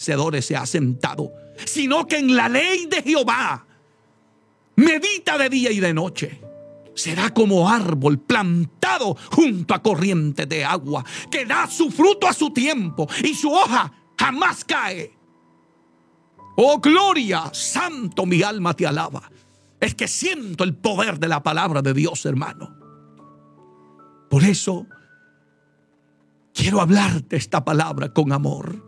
vencedores se ha sentado, sino que en la ley de Jehová medita de día y de noche. Será como árbol plantado junto a corrientes de agua, que da su fruto a su tiempo y su hoja jamás cae. Oh gloria, santo, mi alma te alaba. Es que siento el poder de la palabra de Dios, hermano. Por eso quiero hablarte esta palabra con amor.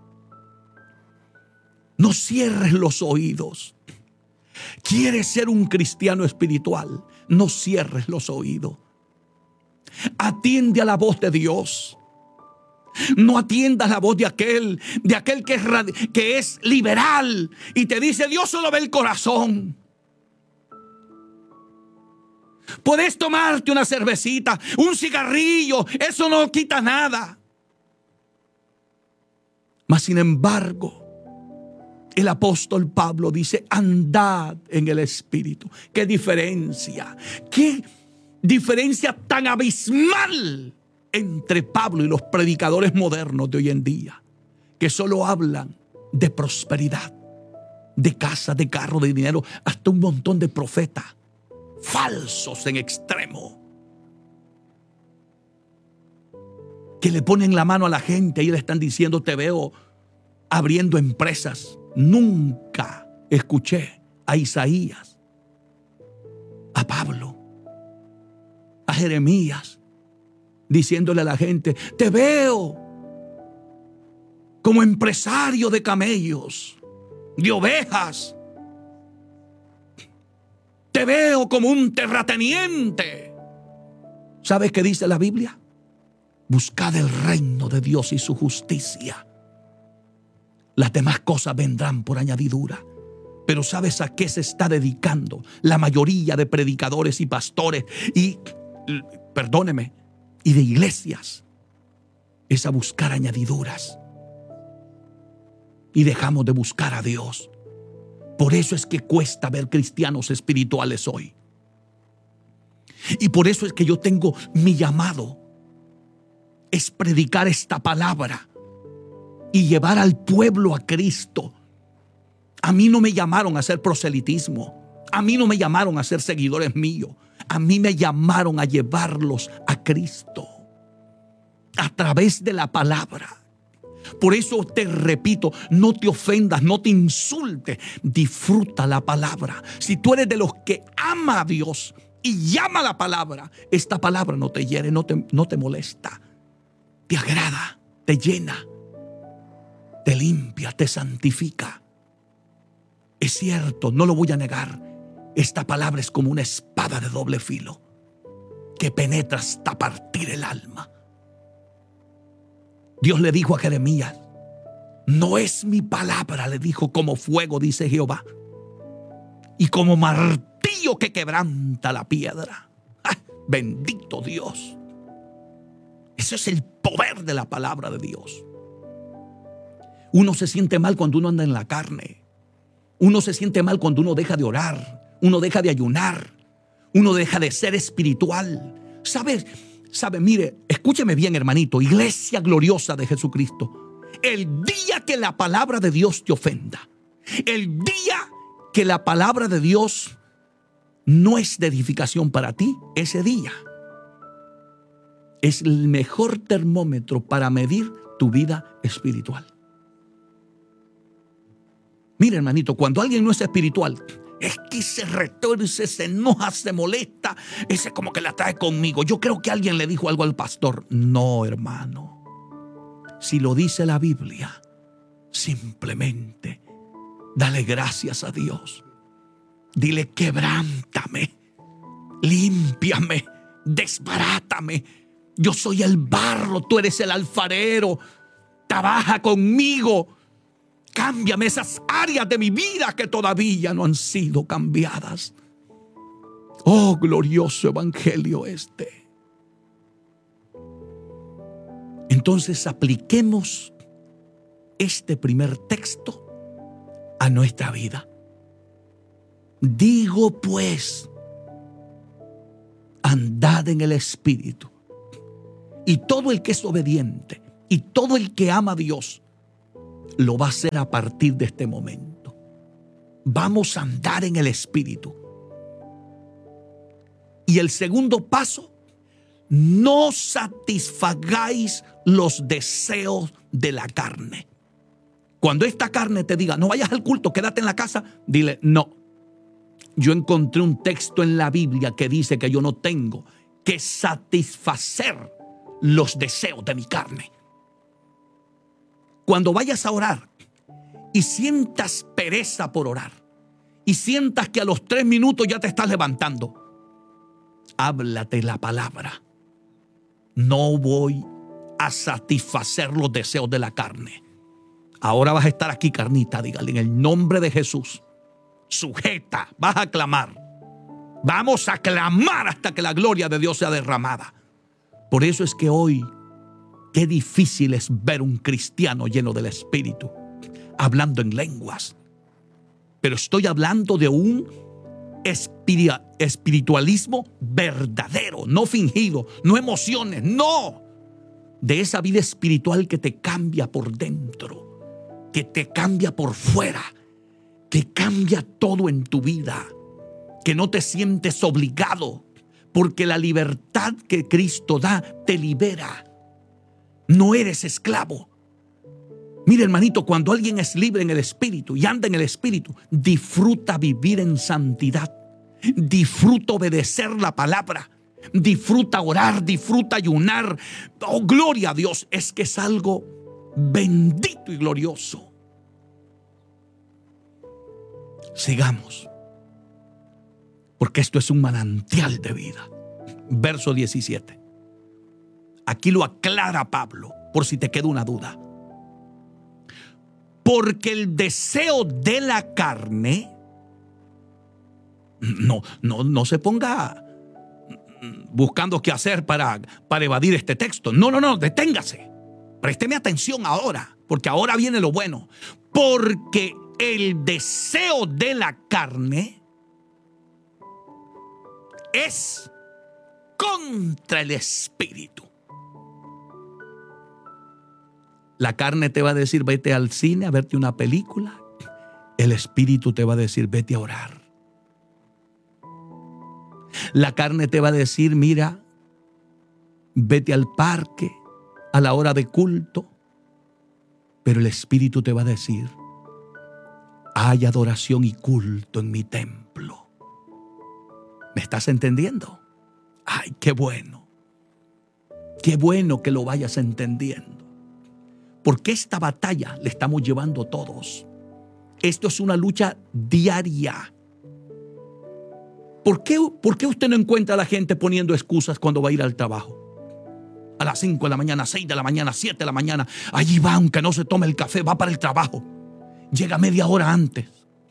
No cierres los oídos. ¿Quieres ser un cristiano espiritual? No cierres los oídos. Atiende a la voz de Dios. No atiendas la voz de aquel que es liberal y te dice: Dios solo ve el corazón. Puedes tomarte una cervecita, un cigarrillo, eso no quita nada. Mas sin embargo, el apóstol Pablo dice: andad en el Espíritu. ¡Qué diferencia! ¡Qué diferencia tan abismal entre Pablo y los predicadores modernos de hoy en día, que solo hablan de prosperidad, de casa, de carro, de dinero, hasta un montón de profetas falsos en extremo, que le ponen la mano a la gente y le están diciendo: te veo abriendo empresas. Nunca escuché a Isaías, a Pablo, a Jeremías diciéndole a la gente: te veo como empresario de camellos, de ovejas. Te veo como un terrateniente. ¿Sabes qué dice la Biblia? Buscad el reino de Dios y su justicia. Las demás cosas vendrán por añadidura. Pero ¿sabes a qué se está dedicando la mayoría de predicadores y pastores y de iglesias? Es a buscar añadiduras. Y dejamos de buscar a Dios. Por eso es que cuesta ver cristianos espirituales hoy. Y por eso es que yo tengo mi llamado. Es predicar esta palabra y llevar al pueblo a Cristo. A mí no me llamaron a hacer proselitismo. A mí no me llamaron a ser seguidores míos. A mí me llamaron a llevarlos a Cristo a través de la palabra. Por eso te repito, no te ofendas, no te insultes, disfruta la palabra. Si tú eres de los que ama a Dios y llama la palabra, esta palabra no te hiere, no te molesta, te agrada, te llena, te limpia, te santifica. Es cierto, no lo voy a negar, esta palabra es como una espada de doble filo que penetra hasta partir el alma. Dios le dijo a Jeremías: no es mi palabra, le dijo, como fuego, dice Jehová, y como martillo que quebranta la piedra. ¡Ah! Bendito Dios. Ese es el poder de la palabra de Dios. Uno se siente mal cuando uno anda en la carne. Uno se siente mal cuando uno deja de orar. Uno deja de ayunar. Uno deja de ser espiritual. ¿Sabes? Mire, escúcheme bien, hermanito, iglesia gloriosa de Jesucristo. El día que la palabra de Dios te ofenda, el día que la palabra de Dios no es de edificación para ti, ese día es el mejor termómetro para medir tu vida espiritual. Mire, hermanito, cuando alguien no es espiritual, es que se retorce, se enoja, se molesta. Ese como que la trae conmigo. Yo creo que alguien le dijo algo al pastor. No, hermano. Si lo dice la Biblia, simplemente dale gracias a Dios. Dile: quebrántame, límpiame, desbarátame. Yo soy el barro, tú eres el alfarero. Trabaja conmigo. Cámbiame esas áreas de mi vida que todavía no han sido cambiadas. Oh, glorioso evangelio este. Entonces apliquemos este primer texto a nuestra vida. Digo pues, andad en el Espíritu. Y todo el que es obediente y todo el que ama a Dios lo va a hacer a partir de este momento. Vamos a andar en el Espíritu. Y el segundo paso, no satisfagáis los deseos de la carne. Cuando esta carne te diga, no vayas al culto, quédate en la casa, dile, no. Yo encontré un texto en la Biblia que dice que yo no tengo que satisfacer los deseos de mi carne. Cuando vayas a orar y sientas pereza por orar y sientas que a los 3 minutos ya te estás levantando, háblate la palabra. No voy a satisfacer los deseos de la carne. Ahora vas a estar aquí, carnita, dígale, en el nombre de Jesús. Sujeta, vas a clamar. Vamos a clamar hasta que la gloria de Dios sea derramada. Por eso es que hoy, qué difícil es ver un cristiano lleno del Espíritu, hablando en lenguas. Pero estoy hablando de un espiritualismo verdadero, no fingido, no emociones, no. De esa vida espiritual que te cambia por dentro, que te cambia por fuera, que cambia todo en tu vida, que no te sientes obligado, porque la libertad que Cristo da te libera. No eres esclavo. Mire, hermanito, cuando alguien es libre en el Espíritu y anda en el Espíritu, disfruta vivir en santidad, disfruta obedecer la palabra, disfruta orar, disfruta ayunar. Oh, gloria a Dios, es que es algo bendito y glorioso. Sigamos, porque esto es un manantial de vida. Verso 17. Aquí lo aclara Pablo, por si te queda una duda. Porque el deseo de la carne, no se ponga buscando qué hacer para evadir este texto. No, deténgase. Présteme atención ahora, porque ahora viene lo bueno. Porque el deseo de la carne es contra el Espíritu. La carne te va a decir, vete al cine a verte una película. El Espíritu te va a decir, vete a orar. La carne te va a decir, mira, vete al parque a la hora de culto. Pero el Espíritu te va a decir, hay adoración y culto en mi templo. ¿Me estás entendiendo? Ay, qué bueno. Qué bueno que lo vayas entendiendo. Porque esta batalla le estamos llevando todos. Esto es una lucha diaria. ¿Por qué usted no encuentra a la gente poniendo excusas cuando va a ir al trabajo? A las 5 de la mañana, 6 de la mañana, 7 de la mañana. Allí va, aunque no se tome el café, va para el trabajo. Llega media hora antes.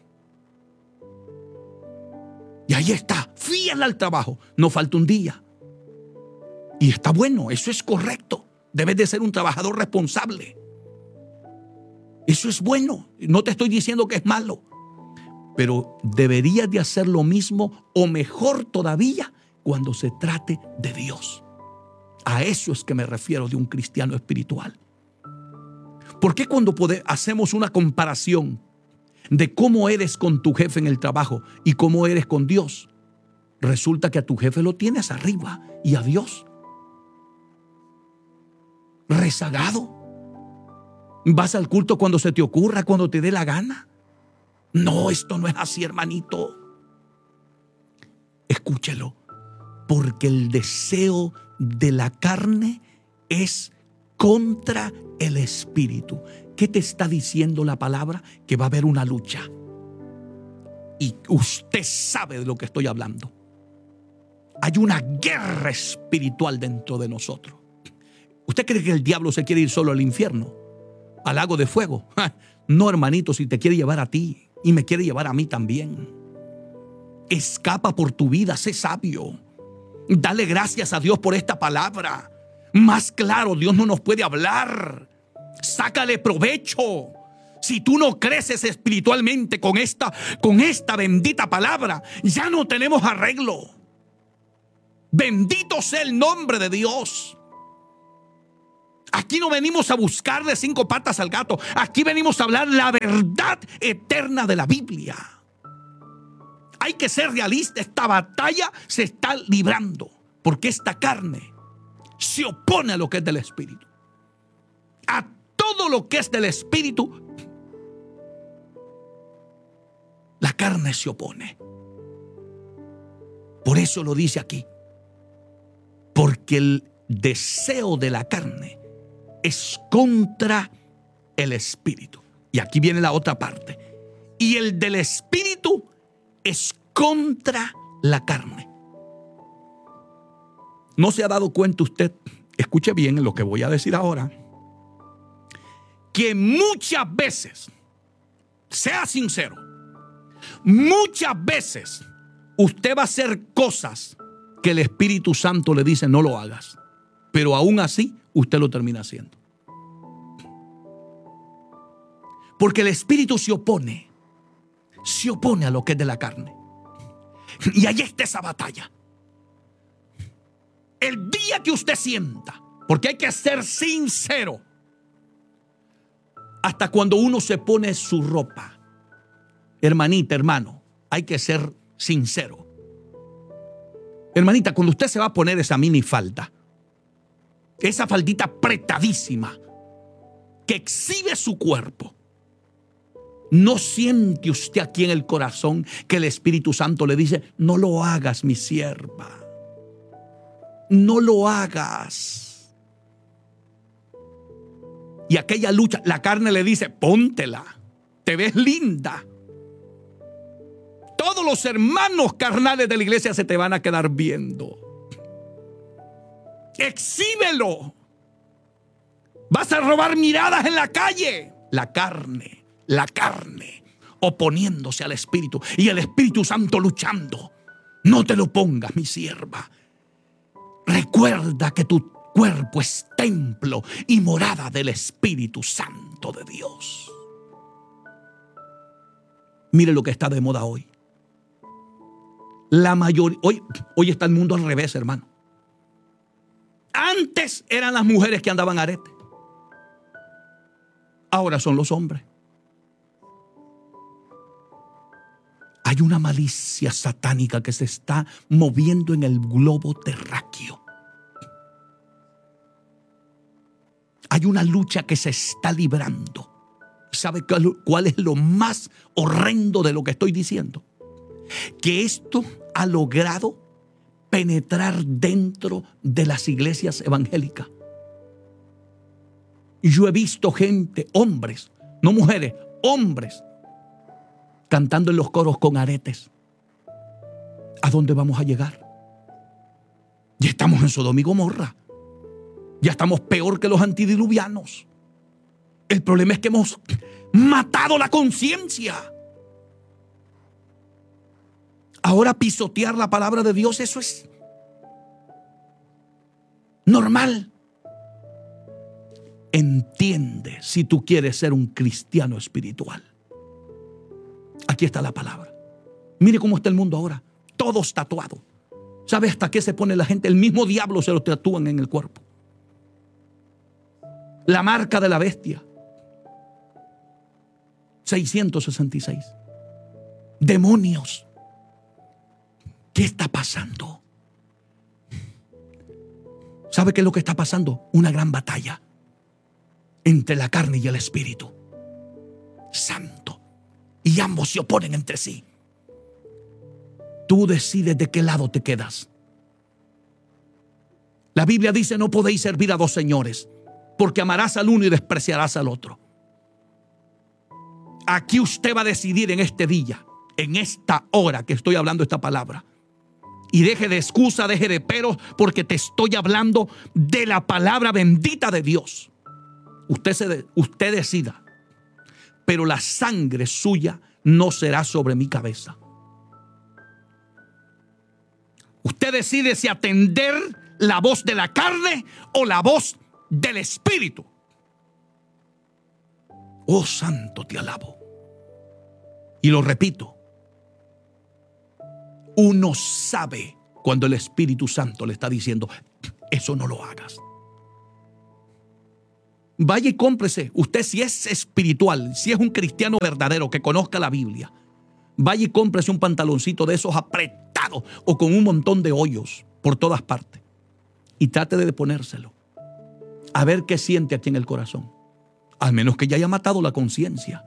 Y ahí está, fiel al trabajo. No falta un día. Y está bueno, eso es correcto. Debes de ser un trabajador responsable. Eso es bueno. No te estoy diciendo que es malo. Pero deberías de hacer lo mismo o mejor todavía cuando se trate de Dios. A eso es que me refiero de un cristiano espiritual. ¿Por qué cuando hacemos una comparación de cómo eres con tu jefe en el trabajo y cómo eres con Dios, resulta que a tu jefe lo tienes arriba y a Dios rezagado? ¿Vas al culto cuando se te ocurra, cuando te dé la gana? No, esto no es así, hermanito. Escúchelo. Porque el deseo de la carne es contra el Espíritu. ¿Qué te está diciendo la palabra? Que va a haber una lucha. Y usted sabe de lo que estoy hablando. Hay una guerra espiritual dentro de nosotros. ¿Usted cree que el diablo se quiere ir solo al infierno? ¿Al lago de fuego? No, hermanito, si te quiere llevar a ti y me quiere llevar a mí también. Escapa por tu vida, sé sabio. Dale gracias a Dios por esta palabra. Más claro, Dios no nos puede hablar. Sácale provecho. Si tú no creces espiritualmente con esta bendita palabra, ya no tenemos arreglo. Bendito sea el nombre de Dios. Aquí no venimos a buscarle 5 patas al gato. Aquí venimos a hablar la verdad eterna de la Biblia. Hay que ser realista. Esta batalla se está librando porque esta carne se opone a lo que es del Espíritu. A todo lo que es del Espíritu, la carne se opone. Por eso lo dice aquí. Porque el deseo de la carne es contra el Espíritu. Y aquí viene la otra parte. Y el del Espíritu es contra la carne. ¿No se ha dado cuenta usted? Escuche bien lo que voy a decir ahora. Que muchas veces, sea sincero, muchas veces usted va a hacer cosas que el Espíritu Santo le dice no lo hagas. Pero aún así usted lo termina haciendo. Porque el Espíritu se opone a lo que es de la carne. Y ahí está esa batalla. El día que usted sienta, porque hay que ser sincero, hasta cuando uno se pone su ropa, hermanita, hermano, hay que ser sincero. Hermanita, cuando usted se va a poner esa minifalda, esa faldita apretadísima que exhibe su cuerpo, ¿no siente usted aquí en el corazón que el Espíritu Santo le dice, no lo hagas, mi sierva? No lo hagas. Y aquella lucha, la carne le dice, póntela, te ves linda. Todos los hermanos carnales de la iglesia se te van a quedar viendo. Exhíbelo. Vas a robar miradas en la calle. La carne, oponiéndose al Espíritu y el Espíritu Santo luchando. No te lo pongas, mi sierva. Recuerda que tu cuerpo es templo y morada del Espíritu Santo de Dios. Mire lo que está de moda hoy. La mayoría, hoy está el mundo al revés, hermano. Antes eran las mujeres que andaban arete. Ahora son los hombres. Hay una malicia satánica que se está moviendo en el globo terráqueo. Hay una lucha que se está librando. ¿Sabe cuál es lo más horrendo de lo que estoy diciendo? Que esto ha logrado penetrar dentro de las iglesias evangélicas. Yo he visto gente, hombres, no mujeres, hombres, cantando en los coros con aretes. ¿A dónde vamos a llegar? Ya estamos en Sodoma y Gomorra. Ya estamos peor que los antidiluvianos. El problema es que hemos matado la conciencia. Ahora pisotear la palabra de Dios, eso es normal. Entiende si tú quieres ser un cristiano espiritual. Aquí está la palabra. Mire cómo está el mundo ahora. Todos tatuados. ¿Sabe hasta qué se pone la gente? El mismo diablo se lo tatúan en el cuerpo. La marca de la bestia. 666. Demonios. ¿Qué está pasando? ¿Sabe qué es lo que está pasando? Una gran batalla entre la carne y el Espíritu Santo. Y ambos se oponen entre sí. Tú decides de qué lado te quedas. La Biblia dice: no podéis servir a dos señores, porque amarás al uno y despreciarás al otro. Aquí usted va a decidir en este día, en esta hora que estoy hablando esta palabra. Y deje de excusa, deje de peros, porque te estoy hablando de la palabra bendita de Dios. Usted decida, pero la sangre suya no será sobre mi cabeza. Usted decide si atender la voz de la carne o la voz del Espíritu. Oh, Santo, te alabo. Y lo repito, uno sabe cuando el Espíritu Santo le está diciendo: eso no lo hagas. Vaya y cómprese. Usted, si es espiritual, si es un cristiano verdadero que conozca la Biblia, vaya y cómprese un pantaloncito de esos apretados o con un montón de hoyos por todas partes y trate de ponérselo. A ver qué siente aquí en el corazón. Al menos que ya haya matado la conciencia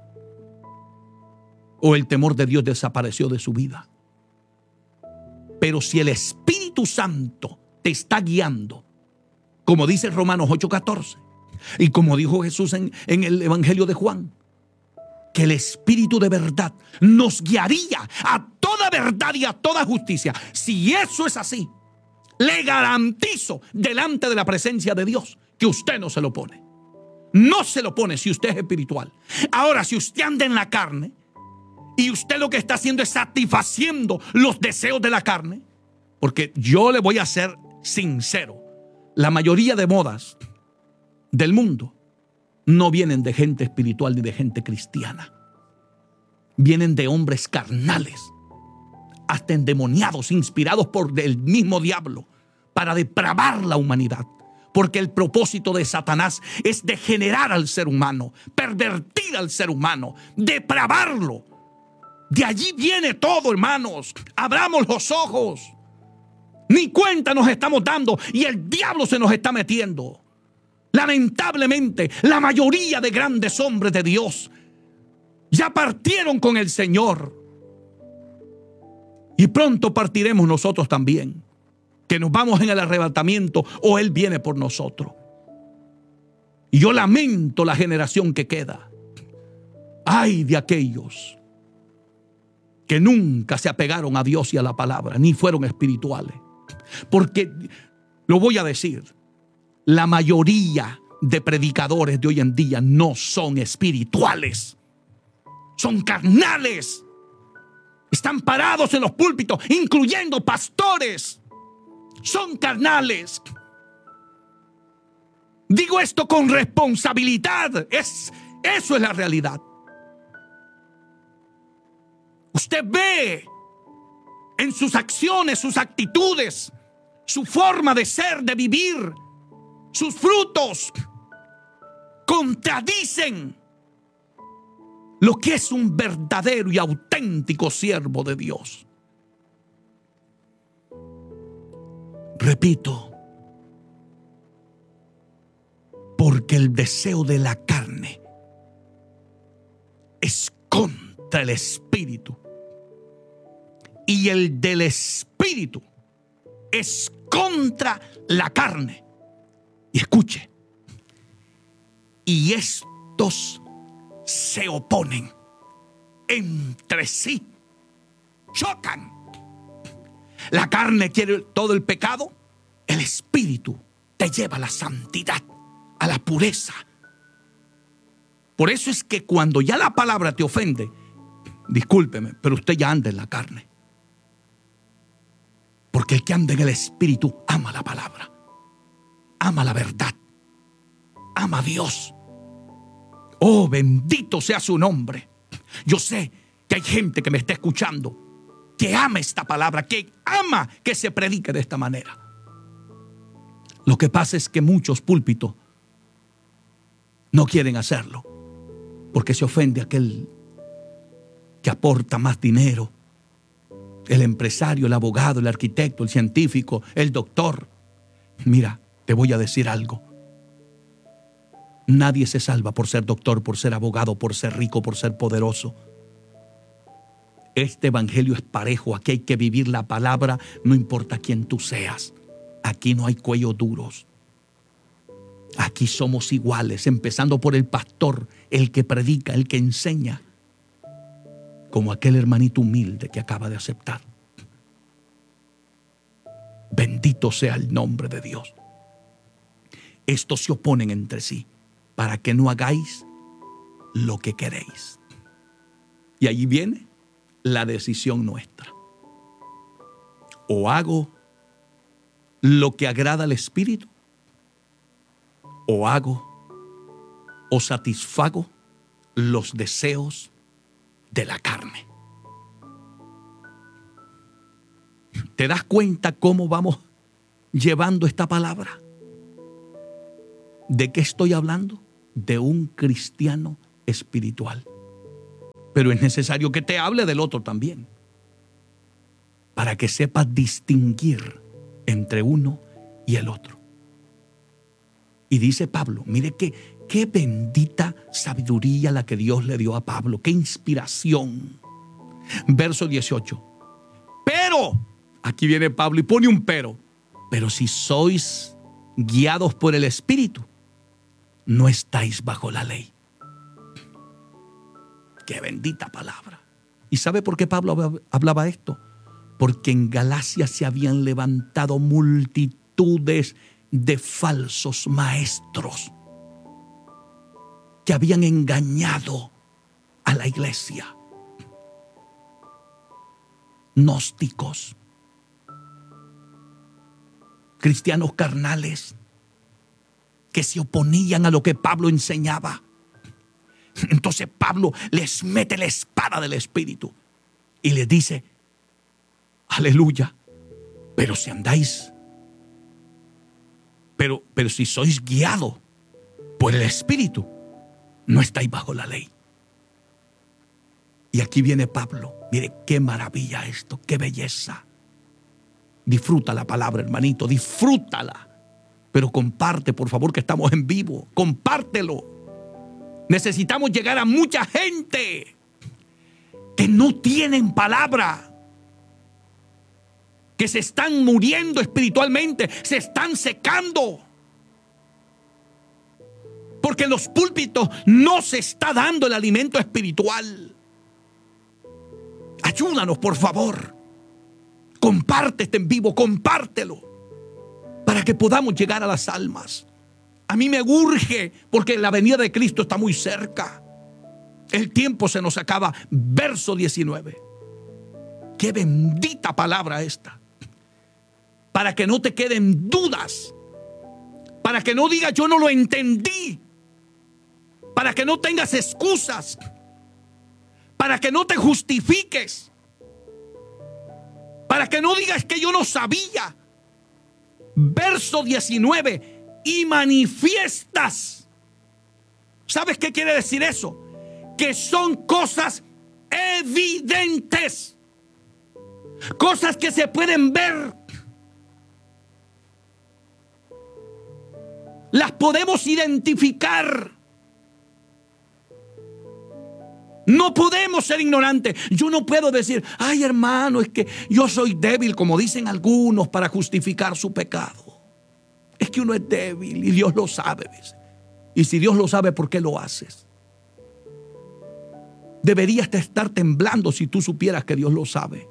o el temor de Dios desapareció de su vida. Pero si el Espíritu Santo te está guiando, como dice Romanos 8:14, y como dijo Jesús en el Evangelio de Juan, que el Espíritu de verdad nos guiaría a toda verdad y a toda justicia. Si eso es así, le garantizo delante de la presencia de Dios que usted no se lo pone. No se lo pone si usted es espiritual. Ahora, si usted anda en la carne y usted lo que está haciendo es satisfaciendo los deseos de la carne, porque yo le voy a ser sincero, la mayoría de modas del mundo no vienen de gente espiritual ni de gente cristiana. Vienen de hombres carnales, hasta endemoniados, inspirados por el mismo diablo para depravar la humanidad. Porque el propósito de Satanás es degenerar al ser humano, pervertir al ser humano, depravarlo. De allí viene todo, hermanos. Abramos los ojos. Ni cuenta nos estamos dando y el diablo se nos está metiendo. Lamentablemente, la mayoría de grandes hombres de Dios ya partieron con el Señor. Y pronto partiremos nosotros también, que nos vamos en el arrebatamiento o Él viene por nosotros. Y yo lamento la generación que queda. Ay de aquellos que nunca se apegaron a Dios y a la palabra, ni fueron espirituales. Porque, lo voy a decir, la mayoría de predicadores de hoy en día no son espirituales. Son carnales. Están parados en los púlpitos, incluyendo pastores. Son carnales. Digo esto con responsabilidad. Eso es la realidad. Usted ve en sus acciones, sus actitudes, su forma de ser, de vivir, sus frutos contradicen lo que es un verdadero y auténtico siervo de Dios. Repito, porque el deseo de la carne es contra el espíritu y el del espíritu es contra la carne. Y escuche, y estos se oponen entre sí, chocan. La carne quiere todo el pecado, el espíritu te lleva a la santidad, a la pureza. Por eso es que cuando ya la palabra te ofende, discúlpeme, pero usted ya anda en la carne. Porque el que anda en el espíritu ama la palabra, ama la verdad, ama a Dios. Oh, bendito sea su nombre. Yo sé que hay gente que me está escuchando que ama esta palabra, que ama que se predique de esta manera. Lo que pasa es que muchos púlpitos no quieren hacerlo porque se ofende aquel que aporta más dinero, el empresario, el abogado, el arquitecto, el científico, el doctor. Mira, te voy a decir algo. Nadie se salva por ser doctor, por ser abogado, por ser rico, por ser poderoso. Este evangelio es parejo. Aquí hay que vivir la palabra, no importa quién tú seas. Aquí no hay cuellos duros. Aquí somos iguales, empezando por el pastor, el que predica, el que enseña, como aquel hermanito humilde que acaba de aceptar. Bendito sea el nombre de Dios. Estos se oponen entre sí para que no hagáis lo que queréis. Y allí viene la decisión nuestra. O hago lo que agrada al Espíritu, o hago o satisfago los deseos de la carne. ¿Te das cuenta cómo vamos llevando esta palabra? ¿De qué estoy hablando? de un cristiano espiritual. Pero es necesario que te hable del otro también, para que sepas distinguir entre uno y el otro. Y dice Pablo, mire qué bendita sabiduría la que Dios le dio a Pablo, qué inspiración. Verso 18. Pero, aquí viene Pablo y pone un pero si sois guiados por el Espíritu, no estáis bajo la ley. Qué bendita palabra. ¿Y sabe por qué Pablo hablaba esto? Porque en Galacia se habían levantado multitudes de falsos maestros que habían engañado a la iglesia. Gnósticos, cristianos carnales que se oponían a lo que Pablo enseñaba. Entonces Pablo les mete la espada del Espíritu y les dice, aleluya, pero si andáis, pero si sois guiados por el Espíritu, no estáis bajo la ley. Y aquí viene Pablo. Mire qué maravilla esto, qué belleza. Disfruta la palabra, hermanito, disfrútala. Pero comparte, por favor, que estamos en vivo. Compártelo. Necesitamos llegar a mucha gente que no tienen palabra, que se están muriendo espiritualmente, se están secando. Porque en los púlpitos no se está dando el alimento espiritual. Ayúdanos, por favor. Comparte este en vivo, compártelo, para que podamos llegar a las almas. A mí me urge, porque la venida de Cristo está muy cerca. El tiempo se nos acaba. Verso 19. Qué bendita palabra esta. Para que no te queden dudas. Para que no digas yo no lo entendí. Para que no tengas excusas. Para que no te justifiques. Para que no digas que yo no sabía. Verso 19. Y manifiestas. ¿Sabes qué quiere decir eso? Que son cosas evidentes. Cosas que se pueden ver. Las podemos identificar. No podemos ser ignorantes. Yo no puedo decir, ay hermano, es que yo soy débil, como dicen algunos, para justificar su pecado. Es que uno es débil y Dios lo sabe. Y si Dios lo sabe, ¿por qué lo haces? Deberías estar temblando si tú supieras que Dios lo sabe.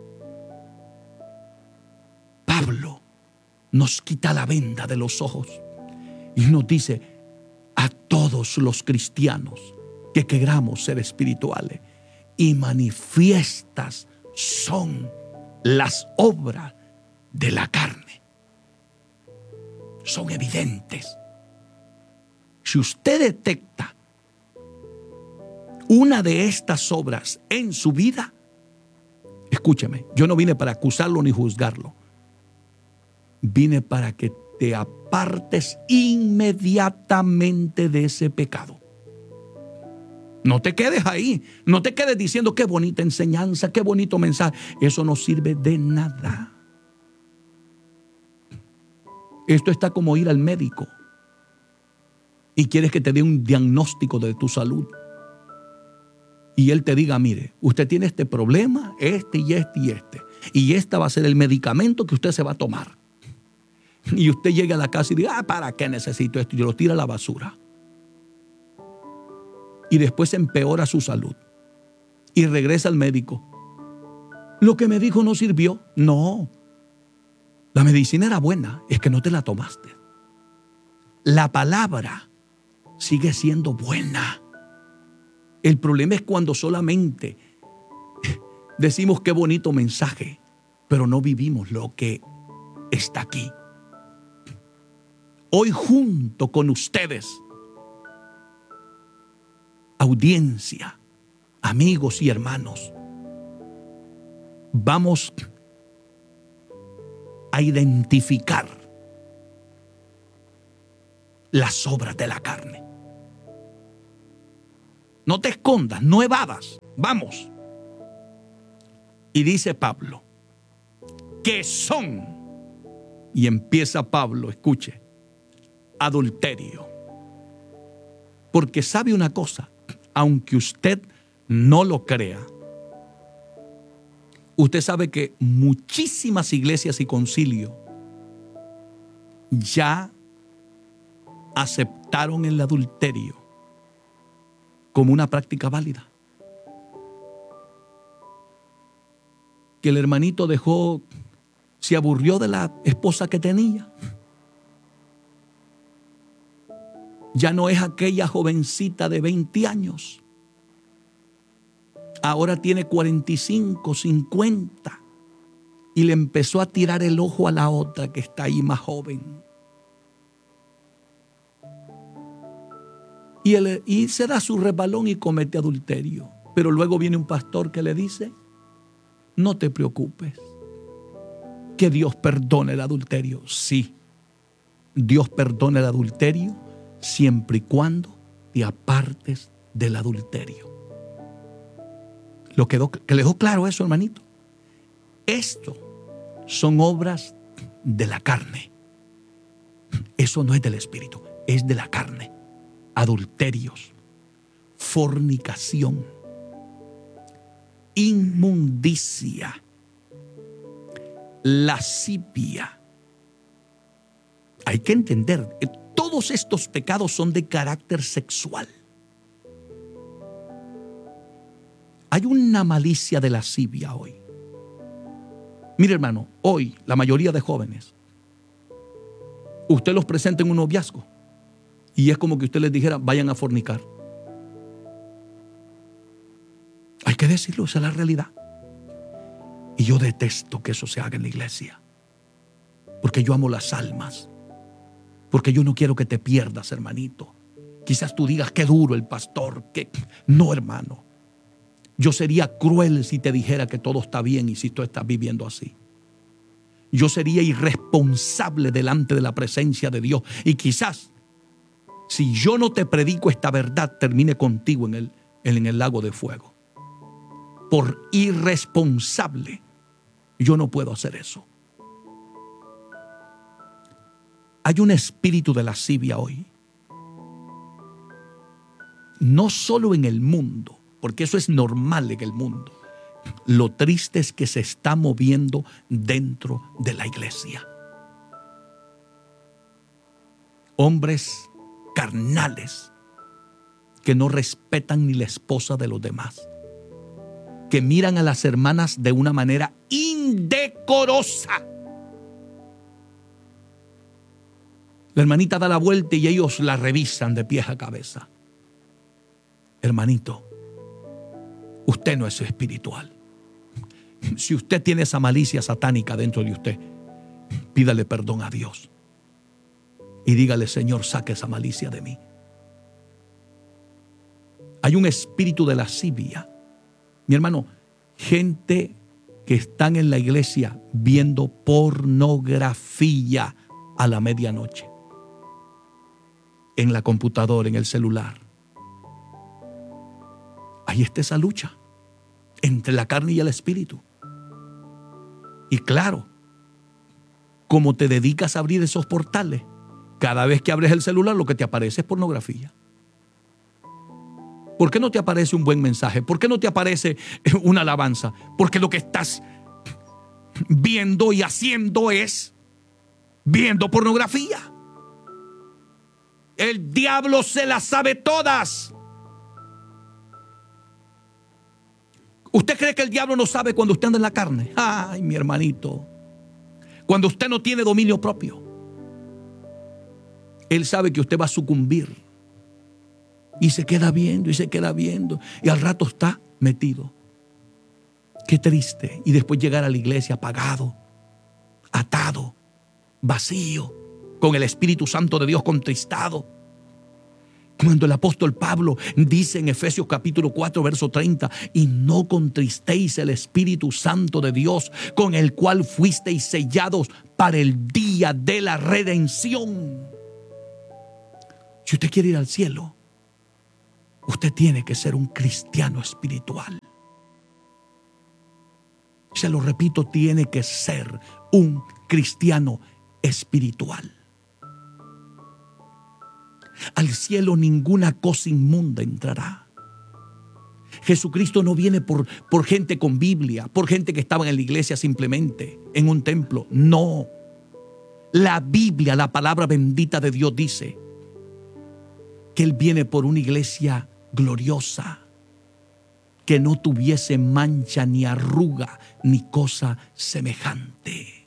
Pablo nos quita la venda de los ojos y nos dice a todos los cristianos que queramos ser espirituales, y manifiestas son las obras de la carne. Son evidentes. Si usted detecta una de estas obras en su vida, escúcheme, yo no vine para acusarlo ni juzgarlo. Vine para que te apartes inmediatamente de ese pecado. No te quedes ahí. No te quedes diciendo qué bonita enseñanza, qué bonito mensaje. Eso no sirve de nada. Esto está como ir al médico y quieres que te dé un diagnóstico de tu salud. Y él te diga, mire, usted tiene este problema, este y este y este. Y este va a ser el medicamento que usted se va a tomar. Y usted llega a la casa y diga, ¿para qué necesito esto? Y lo tira a la basura. Y después empeora su salud. Y regresa al médico. Lo que me dijo no sirvió. No. La medicina era buena, es que no te la tomaste. La palabra sigue siendo buena. El problema es cuando solamente decimos qué bonito mensaje, pero no vivimos lo que está aquí. Hoy junto con ustedes, audiencia, amigos y hermanos, vamos a identificar las obras de la carne. no te escondas, no evadas. Vamos. Y dice Pablo, que son, y empieza Pablo, escuche, adulterio. Porque sabe una cosa, aunque usted no lo crea, usted sabe que muchísimas iglesias y concilios ya aceptaron el adulterio como una práctica válida. Que el hermanito se aburrió de la esposa que tenía. Ya no es aquella jovencita de 20 años. Ahora tiene 45, 50. Y le empezó a tirar el ojo a la otra que está ahí más joven. Y se da su resbalón y comete adulterio. Pero luego viene un pastor que le dice, no te preocupes, que Dios perdone el adulterio. Sí, Dios perdona el adulterio siempre y cuando te apartes del adulterio. ¿Que le dejó claro eso, hermanito? Esto son obras de la carne. Eso no es del espíritu, es de la carne. Adulterios, fornicación, inmundicia, lascivia. Hay que entender, todos estos pecados son de carácter sexual. Hay una malicia de lascivia hoy. Mire, hermano, hoy la mayoría de jóvenes, usted los presenta en un noviazgo y es como que usted les dijera, vayan a fornicar. Hay que decirlo, esa es la realidad. Y yo detesto que eso se haga en la iglesia, porque yo amo las almas, porque yo no quiero que te pierdas, hermanito. Quizás tú digas, qué duro el pastor, que no, hermano. Yo sería cruel si te dijera que todo está bien y si tú estás viviendo así. Yo sería irresponsable delante de la presencia de Dios. Y quizás, si yo no te predico esta verdad, termine contigo en el lago de fuego. Por irresponsable, yo no puedo hacer eso. Hay un espíritu de lascivia hoy. No solo en el mundo, porque eso es normal en el mundo. Lo triste es que se está moviendo dentro de la iglesia. Hombres carnales que no respetan ni la esposa de los demás, que miran a las hermanas de una manera indecorosa. La hermanita da la vuelta y ellos la revisan de pies a cabeza. Hermanito, usted no es espiritual. Si usted tiene esa malicia satánica dentro de usted, pídale perdón a Dios y dígale, Señor, saque esa malicia de mí. Hay un espíritu de lascivia. Mi hermano, gente que están en la iglesia viendo pornografía a la medianoche, en la computadora, en el celular. Ahí está esa lucha entre la carne y el espíritu. Y claro, como te dedicas a abrir esos portales, cada vez que abres el celular lo que te aparece es pornografía. ¿Por qué no te aparece un buen mensaje? ¿Por qué no te aparece una alabanza? Porque lo que estás viendo y haciendo es viendo pornografía. El diablo se las sabe todas. ¿Usted cree que el diablo no sabe cuando usted anda en la carne? Ay, mi hermanito. Cuando usted no tiene dominio propio, él sabe que usted va a sucumbir. Y se queda viendo y se queda viendo. Y al rato está metido. Qué triste. Y después llegar a la iglesia apagado, atado, vacío, con el Espíritu Santo de Dios contristado. Cuando el apóstol Pablo dice en Efesios capítulo 4, verso 30, y no contristéis el Espíritu Santo de Dios, con el cual fuisteis sellados para el día de la redención. Si usted quiere ir al cielo, Usted tiene que ser un cristiano espiritual. Se lo repito, tiene que ser un cristiano espiritual. Al cielo ninguna cosa inmunda entrará. Jesucristo no viene por gente con Biblia, por gente que estaba en la iglesia simplemente, en un templo. No. La Biblia, la palabra bendita de Dios dice que Él viene por una iglesia gloriosa, que no tuviese mancha ni arruga ni cosa semejante.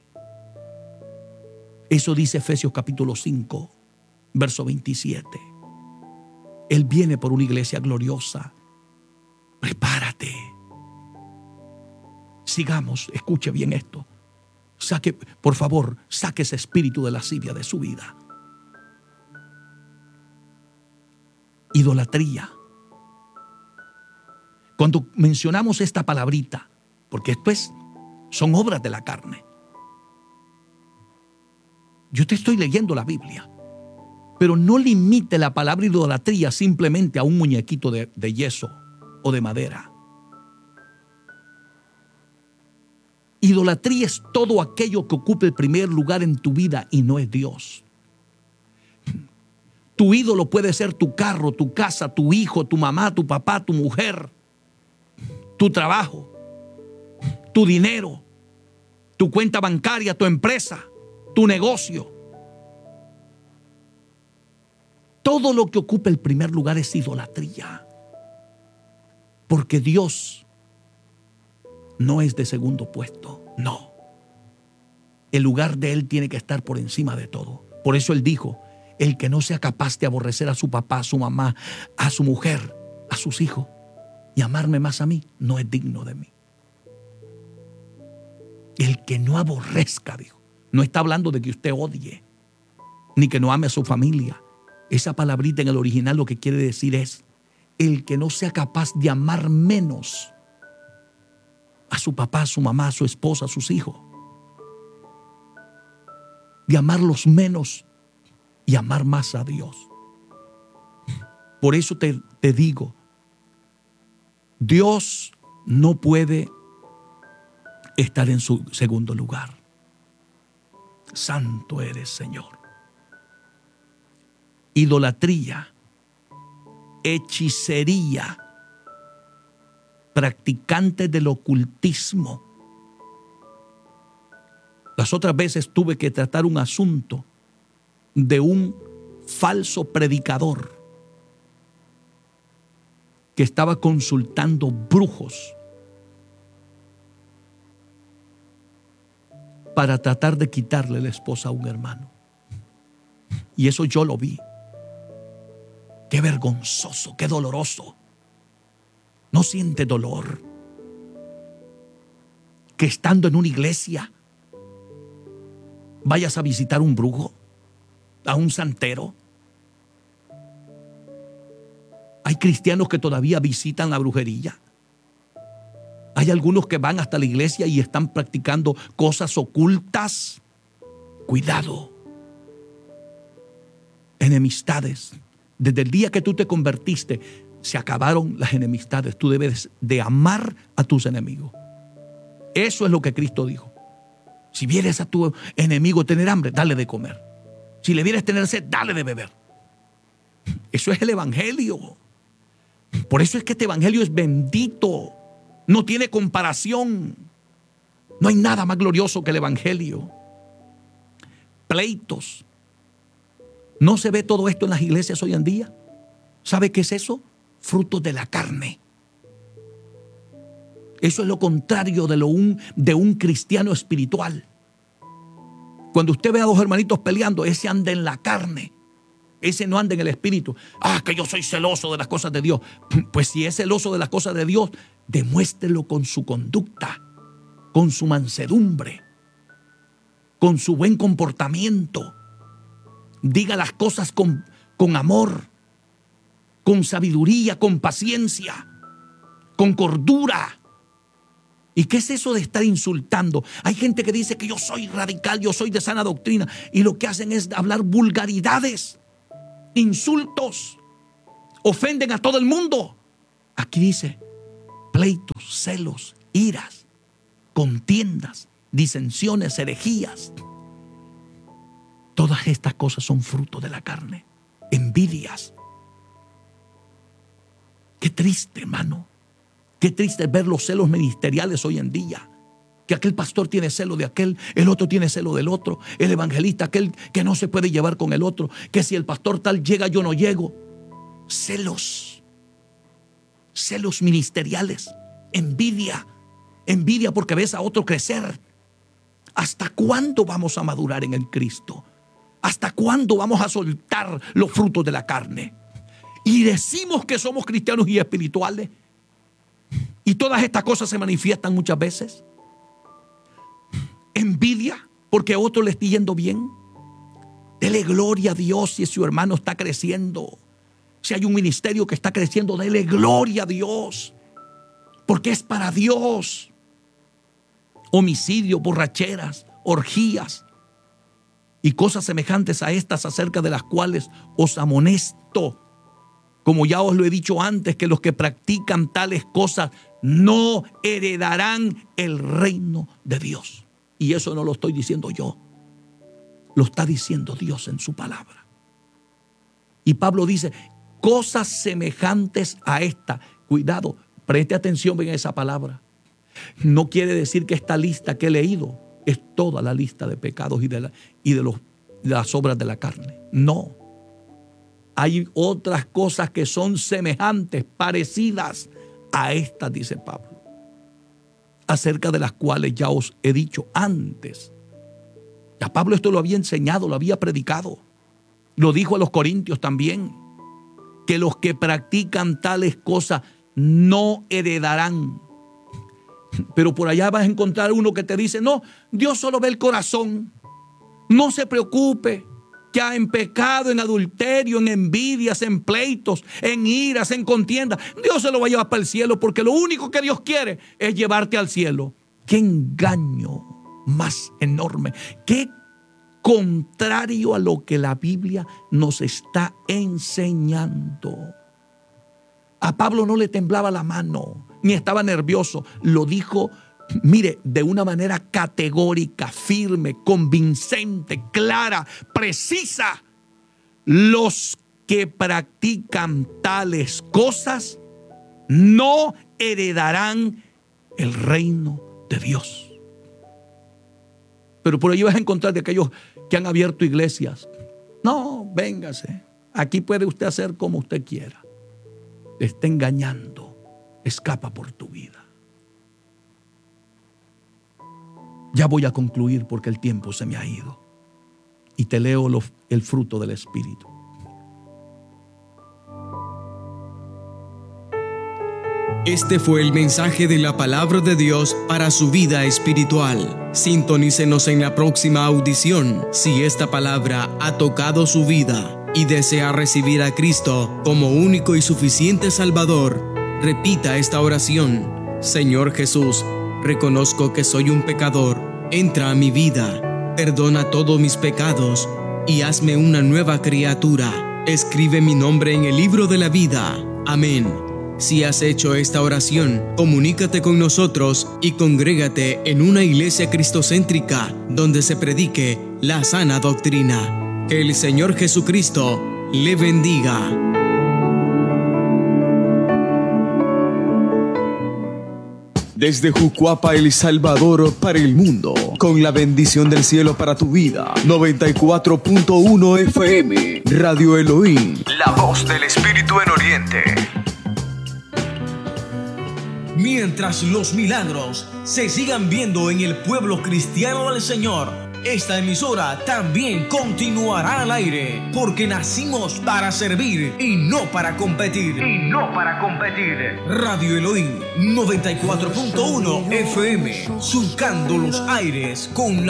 Eso dice Efesios capítulo 5, verso 27. Él viene por una iglesia gloriosa. Prepárate. Sigamos, escuche bien esto. Por favor, saque ese espíritu de lascivia de su vida. Idolatría. Cuando mencionamos esta palabrita, porque son obras de la carne. Yo te estoy leyendo la Biblia, pero no limite la palabra idolatría simplemente a un muñequito de yeso o de madera. Idolatría es todo aquello que ocupe el primer lugar en tu vida y no es Dios. Tu ídolo puede ser tu carro, tu casa, tu hijo, tu mamá, tu papá, tu mujer, tu trabajo, tu dinero, tu cuenta bancaria, tu empresa, tu negocio. Todo lo que ocupa el primer lugar es idolatría. Porque Dios no es de segundo puesto, no. El lugar de Él tiene que estar por encima de todo. Por eso Él dijo, el que no sea capaz de aborrecer a su papá, a su mamá, a su mujer, a sus hijos y amarme más a mí, no es digno de mí. El que no aborrezca, dijo. No está hablando de que usted odie, ni que no ame a su familia. Esa palabrita en el original lo que quiere decir es el que no sea capaz de amar menos a su papá, a su mamá, a su esposa, a sus hijos. De amarlos menos y amar más a Dios. Por eso te digo, Dios no puede estar en su segundo lugar. Santo eres, Señor. Idolatría, hechicería, practicantes del ocultismo. Las otras veces tuve que tratar un asunto de un falso predicador que estaba consultando brujos para tratar de quitarle la esposa a un hermano. Y eso yo lo vi. Qué vergonzoso, qué doloroso. ¿No siente dolor que estando en una iglesia vayas a visitar un brujo, a un santero? Hay cristianos que todavía visitan la brujería. Hay algunos que van hasta la iglesia y están practicando cosas ocultas. Cuidado. Enemistades. Desde el día que tú te convertiste, se acabaron las enemistades. Tú debes de amar a tus enemigos. Eso es lo que Cristo dijo. Si vieres a tu enemigo tener hambre, dale de comer. Si le vieres tener sed, dale de beber. Eso es el evangelio. Por eso es que este evangelio es bendito. No tiene comparación. No hay nada más glorioso que el evangelio. Pleitos. ¿No se ve todo esto en las iglesias hoy en día? ¿Sabe qué es eso? Frutos de la carne. Eso es lo contrario de un cristiano espiritual. Cuando usted ve a dos hermanitos peleando, ese anda en la carne. Ese no anda en el espíritu. Que yo soy celoso de las cosas de Dios. Pues si es celoso de las cosas de Dios, demuéstrelo con su conducta, con su mansedumbre, con su buen comportamiento. Diga las cosas con amor, con sabiduría, con paciencia, con cordura. ¿Y qué es eso de estar insultando? Hay gente que dice que yo soy radical, yo soy de sana doctrina, y lo que hacen es hablar vulgaridades, insultos, ofenden a todo el mundo. Aquí dice pleitos, celos, iras, contiendas, disensiones, herejías. Todas estas cosas son fruto de la carne. Envidias. Qué triste, hermano. Qué triste ver los celos ministeriales hoy en día. Que aquel pastor tiene celo de aquel, el otro tiene celo del otro, el evangelista aquel que no se puede llevar con el otro, que si el pastor tal llega yo no llego. Celos ministeriales, envidia porque ves a otro crecer. ¿Hasta cuándo vamos a madurar en el Cristo? ¿Hasta cuándo vamos a soltar los frutos de la carne? Y decimos que somos cristianos y espirituales, y todas estas cosas se manifiestan muchas veces. Envidia porque a otro le está yendo bien. Dele gloria a Dios si su hermano está creciendo. Si hay un ministerio que está creciendo, dele gloria a Dios, porque es para Dios. Homicidio, borracheras, orgías y cosas semejantes a estas, acerca de las cuales os amonesto, como ya os lo he dicho antes, que los que practican tales cosas no heredarán el reino de Dios. Y eso no lo estoy diciendo yo, lo está diciendo Dios en su palabra. Y Pablo dice, cosas semejantes a esta. Cuidado, preste atención en esa palabra. No quiere decir que esta lista que he leído es toda la lista de pecados y de las obras de la carne. No. Hay otras cosas que son semejantes, parecidas a estas, dice Pablo, acerca de las cuales ya os he dicho antes. Ya Pablo esto lo había enseñado, lo había predicado. Lo dijo a los corintios también, que los que practican tales cosas no heredarán. Pero por allá vas a encontrar uno que te dice, no, Dios solo ve el corazón. No se preocupe, que en pecado, en adulterio, en envidias, en pleitos, en iras, en contiendas, Dios se lo va a llevar para el cielo, porque lo único que Dios quiere es llevarte al cielo. ¡Qué engaño más enorme! ¡Qué contrario a lo que la Biblia nos está enseñando! A Pablo no le temblaba la mano, ni estaba nervioso. Lo dijo, mire, de una manera categórica, firme, convincente, clara, precisa. Los que practican tales cosas no heredarán el reino de Dios. Pero por ello vas a encontrar de aquellos que han abierto iglesias. No, véngase, aquí puede usted hacer como usted quiera. Te está engañando, escapa por tu vida. Ya voy a concluir porque el tiempo se me ha ido. Y te leo el fruto del Espíritu. Este fue el mensaje de la palabra de Dios para su vida espiritual. Sintonícenos en la próxima audición si esta palabra ha tocado su vida y desea recibir a Cristo como único y suficiente Salvador. Repita esta oración: Señor Jesús, reconozco que soy un pecador. Entra a mi vida, perdona todos mis pecados y hazme una nueva criatura. Escribe mi nombre en el libro de la vida. Amén. Si has hecho esta oración, comunícate con nosotros y congrégate en una iglesia cristocéntrica donde se predique la sana doctrina. Que el Señor Jesucristo le bendiga. Desde Jucuapa, El Salvador, para el mundo, con la bendición del cielo para tu vida. 94.1 FM, Radio Elohim, la voz del Espíritu en Oriente. Mientras los milagros se sigan viendo en el pueblo cristiano del Señor, esta emisora también continuará al aire, porque nacimos para servir y no para competir. Radio Elohim 94.1 FM, surcando los aires con la